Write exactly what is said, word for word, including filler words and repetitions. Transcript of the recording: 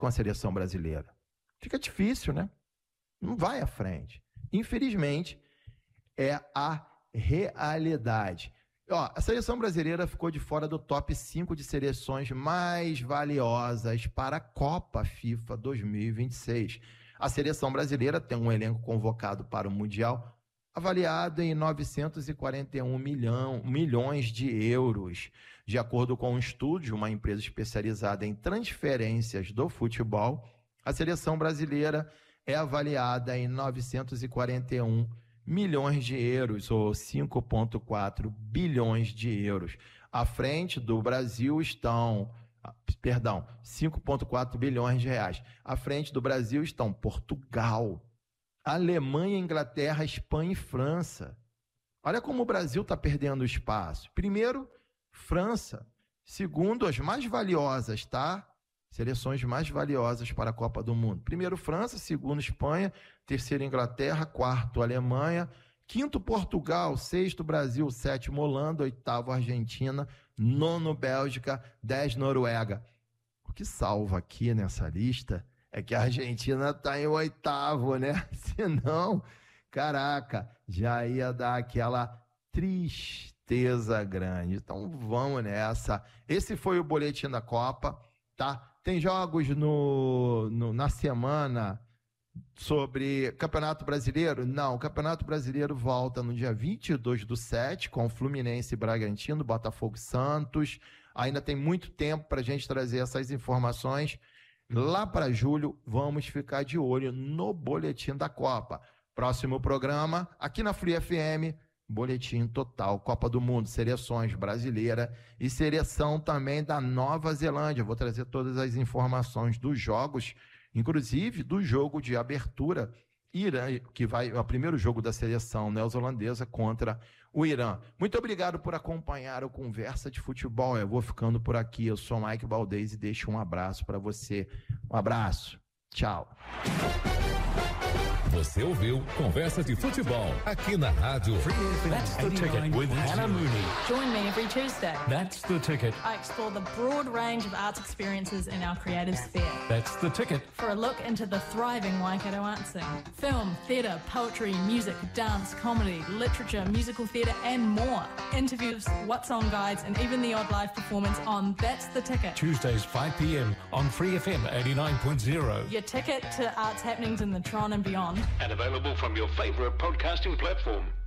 com a seleção brasileira. Fica difícil, né? Não vai à frente. Infelizmente, é a realidade. Ó, a seleção brasileira ficou de fora do top cinco de seleções mais valiosas para a Copa FIFA dois mil e vinte e seis. A seleção brasileira tem um elenco convocado para o Mundial avaliado em novecentos e quarenta e um milhão, milhões de euros. De acordo com um estudo de uma empresa especializada em transferências do futebol, a seleção brasileira é avaliada em novecentos e quarenta e um milhões de euros, ou cinco vírgula quatro bilhões de euros. À frente do Brasil estão, perdão, cinco vírgula quatro bilhões de reais. À frente do Brasil estão Portugal, Alemanha, Inglaterra, Espanha e França. Olha como o Brasil está perdendo espaço. Primeiro, França. Segundo, as mais valiosas, tá? Seleções mais valiosas para a Copa do Mundo. Primeiro, França. Segundo, Espanha. Terceiro, Inglaterra. Quarto, Alemanha. Quinto, Portugal. Sexto, Brasil. Sétimo, Holanda. Oitavo, Argentina. Nono, Bélgica. Dez, Noruega. O que salva aqui nessa lista é que a Argentina está em oitavo, né? Senão, caraca, já ia dar aquela tristeza grande. Então vamos nessa. Esse foi o Boletim da Copa, tá? Tem jogos no, no, na semana sobre Campeonato Brasileiro? Não, o Campeonato Brasileiro volta no dia vinte e dois do sete com Fluminense e Bragantino, Botafogo e Santos. Ainda tem muito tempo para a gente trazer essas informações. Lá para julho, vamos ficar de olho no Boletim da Copa. Próximo programa, aqui na Free F M, Boletim Total, Copa do Mundo, seleções brasileira e seleção também da Nova Zelândia. Vou trazer todas as informações dos jogos, inclusive do jogo de abertura, Irã, que vai, é o primeiro jogo da seleção neozelandesa contra o Irã. Muito obrigado por acompanhar o Conversa de Futebol. Eu vou ficando por aqui. Eu sou Mike Valdez e deixo um abraço para você. Um abraço. Tchau. Você ouviu Conversa de Futebol aqui na rádio Free F M. That's the Ticket with Hannah Mooney. Join me every Tuesday. That's the Ticket. I explore the broad range of arts experiences in our creative sphere. That's the Ticket. For a look into the thriving Waikato art scene. Film, theatre, poetry, music, dance, comedy, literature, musical theatre and more. Interviews, what's on guides and even the odd live performance on That's the Ticket. Tuesdays five p.m. on Free F M eighty-nine point zero. Your ticket to arts happenings in the Tron and beyond. And available from your favorite podcasting platform.